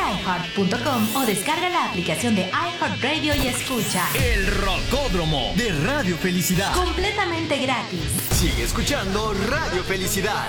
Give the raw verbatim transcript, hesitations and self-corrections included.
iheart punto com o descarga la aplicación de iHeartRadio y escucha El Rocódromo de Radio Felicidad. completamente gratis. Sigue escuchando Radio Felicidad.